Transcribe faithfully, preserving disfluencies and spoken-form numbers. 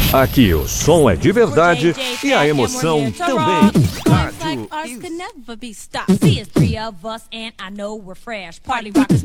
Aqui o som é de verdade e a emoção também. Like ours could never be stopped. See, it's three of us, and I know we're fresh. Party rockers.